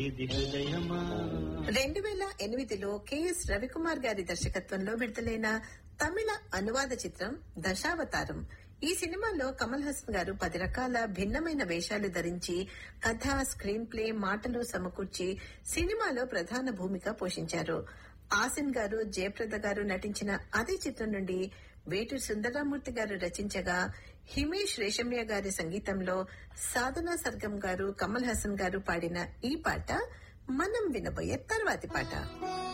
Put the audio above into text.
ఇది హృదయమా 2008లో కెఎస్ రవికుమార్ గారి దర్శకత్వంలో విడుదలైన తమిళ అనువాద చిత్రం దశావతారం. ఈ సినిమాలో కమల్ హాసన్ గారు 10 రకాల భిన్నమైన వేషాలు ధరించి కథ, స్క్రీన్ ప్లే, మాటలు సమకూర్చి సినిమాలో ప్రధాన భూమిక పోషించారు. ఆసిన్ గారు, జయప్రద గారు నటించిన అదే చిత్రం నుండి వేటూరి సుందరరామూర్తి గారు రచించగా హిమేష్ రేషమ్య గారి సంగీతంలో సాధనా సర్గం గారు, కమల్ హాసన్ గారు పాడిన ఈ పాట మనం వినబోయే తర్వాతి పాట.